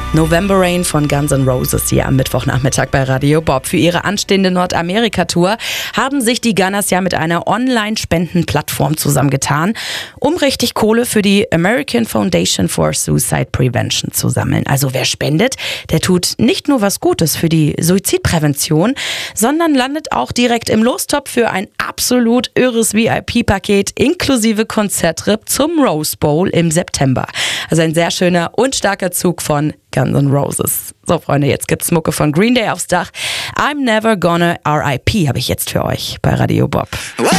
November Rain von Guns N' Roses hier am Mittwochnachmittag bei Radio Bob. Für ihre anstehende Nordamerika-Tour haben sich die Gunners ja mit einer Online-Spendenplattform zusammengetan, um richtig Kohle für die American Foundation for Suicide Prevention zu sammeln. Also wer spendet, der tut nicht nur was Gutes für die Suizidprävention, sondern landet auch direkt im Lostopf für ein absolut irres VIP-Paket inklusive Konzerttrip zum Rose Bowl im September. Also ein sehr schöner und starker Zug von Guns N' Roses. So, Freunde, jetzt gibt's Mucke von Green Day aufs Dach. I'm Never Gonna R.I.P. habe ich jetzt für euch bei Radio Bob.